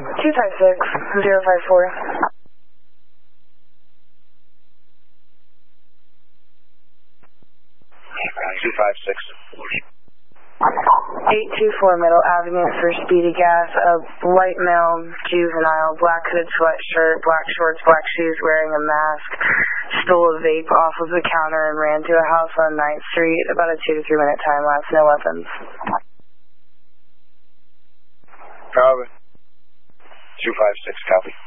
256-054. 256. 824 Middle Avenue for Speedy Gas. A white male, juvenile, black hooded sweatshirt, black shorts, black shoes, wearing a mask, stole a vape off of the counter and ran to a house on 9th Street. About a 2 to 3 minute time lapse, no weapons. Copy. 256, copy.